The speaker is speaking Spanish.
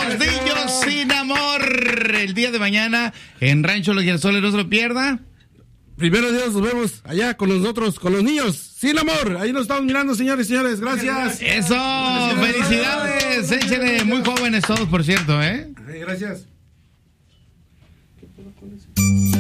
Los niños sin amor. El día de mañana en Rancho Los Girasoles, no se lo pierda. Primero Dios, nos vemos allá con nosotros, con los niños sin amor. Ahí nos estamos mirando, señores y señores. Gracias. Eso, felicidades. Échenle, muy jóvenes todos, por cierto, ¿eh? Gracias.